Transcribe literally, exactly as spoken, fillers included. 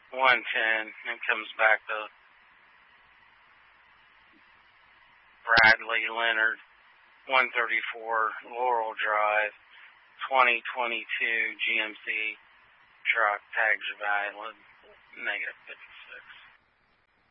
one ten. It comes back to Bradley Leonard, one thirty-four Laurel Drive, twenty twenty-two G M C truck, tags are valid, negative fifty-six.